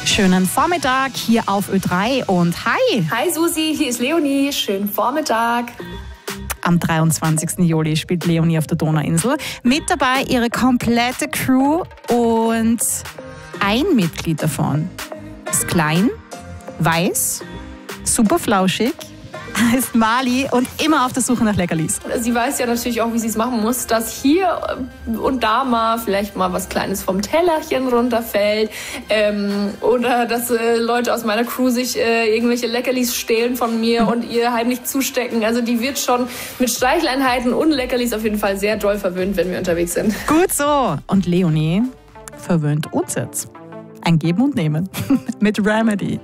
Schönen Vormittag hier auf Ö3 und hi! Hi Susi, hier ist Leonie. Schönen Vormittag. Am 23. Juli spielt Leonie auf der Donauinsel. Mit dabei ihre komplette Crew und ein Mitglied davon ist klein, weiß, super flauschig, heißt Mali und immer auf der Suche nach Leckerlis. Sie weiß ja natürlich auch, wie sie es machen muss, dass hier und da mal vielleicht mal was Kleines vom Tellerchen runterfällt oder dass Leute aus meiner Crew sich irgendwelche Leckerlis stehlen von mir und ihr heimlich zustecken. Also die wird schon mit Streicheleinheiten und Leckerlis auf jeden Fall sehr doll verwöhnt, wenn wir unterwegs sind. Gut so. Und Leonie verwöhnt uns jetzt. Ein Geben und Nehmen mit Remedy.